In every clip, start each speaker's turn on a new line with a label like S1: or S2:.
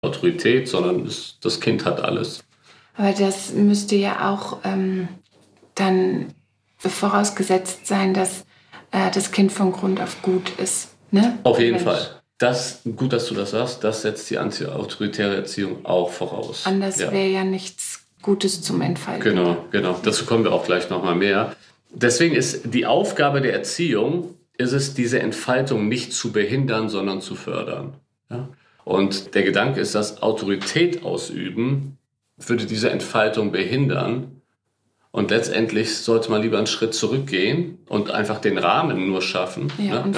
S1: Autorität, sondern das Kind hat alles.
S2: Aber das müsste ja auch dann vorausgesetzt sein, dass das Kind von Grund auf gut ist. Ne?
S1: Auf jeden Fall. Gut, dass du das sagst, das setzt die antiautoritäre Erziehung auch voraus.
S2: Anders wäre ja nichts Gutes zum Entfalten.
S1: Genau. Dazu kommen wir auch gleich nochmal mehr. Deswegen ist die Aufgabe der Erziehung, diese Entfaltung nicht zu behindern, sondern zu fördern. Ja? Und der Gedanke ist, dass Autorität ausüben würde diese Entfaltung behindern. Und letztendlich sollte man lieber einen Schritt zurückgehen und einfach den Rahmen nur schaffen,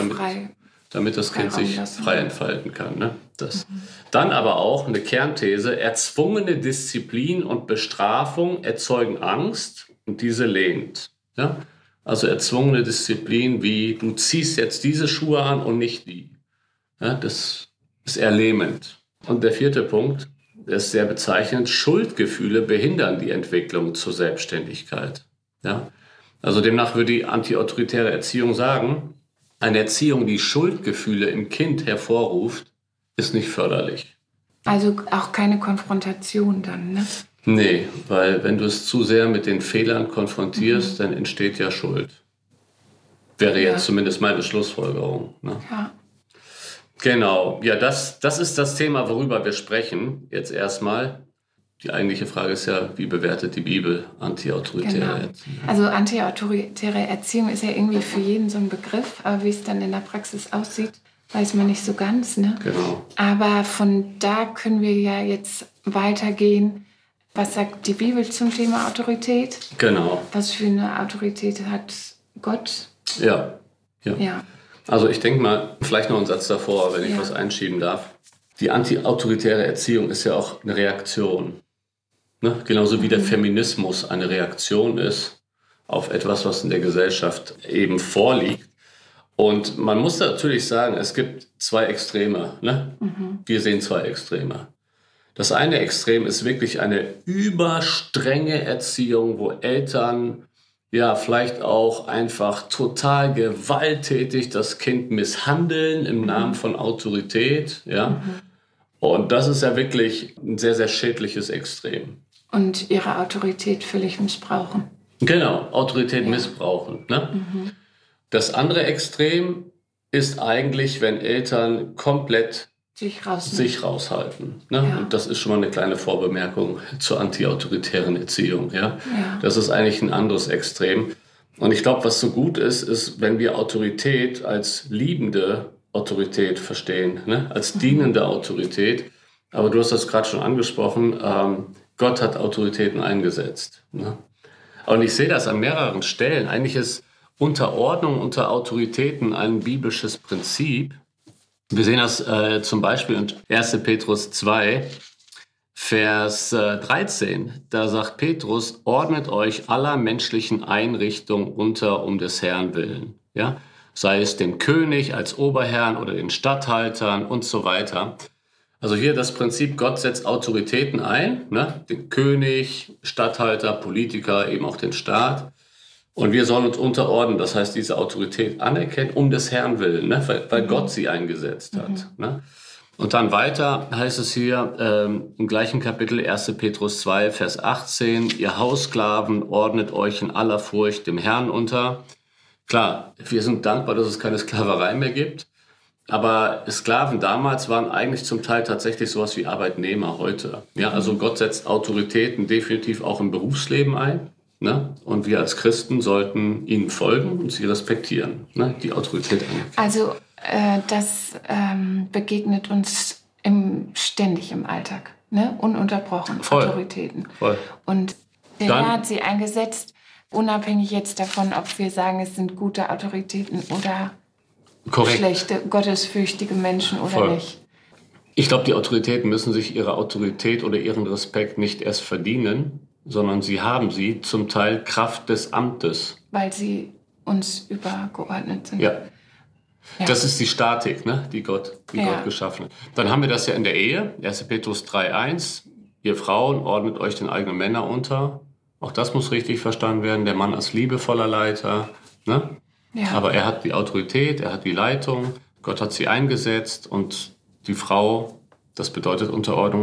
S1: damit das Kind sich frei entfalten kann. Ne? Dann aber auch eine Kernthese: erzwungene Disziplin und Bestrafung erzeugen Angst und diese lähmt. Ja? Also erzwungene Disziplin wie, du ziehst jetzt diese Schuhe an und nicht die. Ja, das ist eher lähmend. Und der 4. Punkt, der ist sehr bezeichnend: Schuldgefühle behindern die Entwicklung zur Selbstständigkeit. Ja? Also demnach würde die antiautoritäre Erziehung sagen, eine Erziehung, die Schuldgefühle im Kind hervorruft, ist nicht förderlich.
S2: Also auch keine Konfrontation dann, ne?
S1: Nee, weil wenn du es zu sehr mit den Fehlern konfrontierst, dann entsteht ja Schuld. Wäre jetzt zumindest meine Schlussfolgerung. Ne? Ja. Genau, ja, das ist das Thema, worüber wir sprechen. Jetzt erstmal. Die eigentliche Frage ist ja, wie bewertet die Bibel antiautoritäre Erziehung?
S2: Also antiautoritäre Erziehung ist ja irgendwie für jeden so ein Begriff, aber wie es dann in der Praxis aussieht, weiß man nicht so ganz. Ne?
S1: Genau.
S2: Aber von da können wir ja jetzt weitergehen. Was sagt die Bibel zum Thema Autorität?
S1: Genau.
S2: Was für eine Autorität hat Gott?
S1: Ja. Also ich denke mal, vielleicht noch einen Satz davor, wenn ich was einschieben darf. Die antiautoritäre Erziehung ist ja auch eine Reaktion. Ne? Genauso wie der Feminismus eine Reaktion ist auf etwas, was in der Gesellschaft eben vorliegt. Und man muss natürlich sagen, es gibt 2 Extreme. Ne? Wir sehen 2 Extreme. Das eine Extrem ist wirklich eine überstrenge Erziehung, wo Eltern vielleicht auch einfach total gewalttätig das Kind misshandeln im Namen von Autorität. Ja? Und das ist ja wirklich ein sehr, sehr schädliches Extrem.
S2: Und ihre Autorität völlig missbrauchen.
S1: Genau, Autorität missbrauchen. Ne? Das andere Extrem ist eigentlich, wenn Eltern komplett sich raushalten. Ne? Ja. Und das ist schon mal eine kleine Vorbemerkung zur antiautoritären Erziehung. Ja? Das ist eigentlich ein anderes Extrem. Und ich glaube, was so gut ist, wenn wir Autorität als liebende Autorität verstehen, ne? Als dienende Autorität. Aber du hast das gerade schon angesprochen, Gott hat Autoritäten eingesetzt. Ne? Und ich sehe das an mehreren Stellen. Eigentlich ist Unterordnung unter Autoritäten ein biblisches Prinzip. Wir sehen das zum Beispiel in 1. Petrus 2, Vers 13. Da sagt Petrus: ordnet euch aller menschlichen Einrichtungen unter um des Herrn willen. Ja? Sei es dem König als Oberherrn oder den Statthaltern und so weiter. Also hier das Prinzip, Gott setzt Autoritäten ein, ne? Den König, Statthalter, Politiker, eben auch den Staat. Und wir sollen uns unterordnen, das heißt, diese Autorität anerkennen, um des Herrn willen, ne? Weil Gott sie eingesetzt hat. Ne? Und dann weiter heißt es hier im gleichen Kapitel 1. Petrus 2, Vers 18, ihr Haussklaven ordnet euch in aller Furcht dem Herrn unter. Klar, wir sind dankbar, dass es keine Sklaverei mehr gibt. Aber Sklaven damals waren eigentlich zum Teil tatsächlich sowas wie Arbeitnehmer heute. Ja, also Gott setzt Autoritäten definitiv auch im Berufsleben ein. Ne? Und wir als Christen sollten ihnen folgen und sie respektieren, ne? Die Autorität anerkennen.
S2: Also das begegnet uns ständig im Alltag, ne? Ununterbrochen.
S1: Voll.
S2: Autoritäten.
S1: Voll.
S2: Und der Herr hat sie eingesetzt, unabhängig jetzt davon, ob wir sagen, es sind gute Autoritäten oder schlechte, gottesfürchtige Menschen oder nicht.
S1: Ich glaube, die Autoritäten müssen sich ihre Autorität oder ihren Respekt nicht erst verdienen, sondern sie haben sie zum Teil Kraft des Amtes.
S2: Weil sie uns übergeordnet sind.
S1: Ja. Das ist die Statik, ne, die Gott geschaffen hat. Dann haben wir das ja in der Ehe, 1. Petrus 3,1. Ihr Frauen ordnet euch den eigenen Männern unter. Auch das muss richtig verstanden werden. Der Mann als liebevoller Leiter. Ne? Ja. Aber er hat die Autorität, er hat die Leitung. Gott hat sie eingesetzt und die Frau Das bedeutet Unterordnung